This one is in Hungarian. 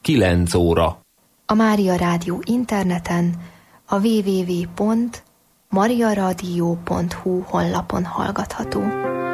9 óra. A Mária Rádió interneten, a www.mariaradio.hu honlapon hallgatható.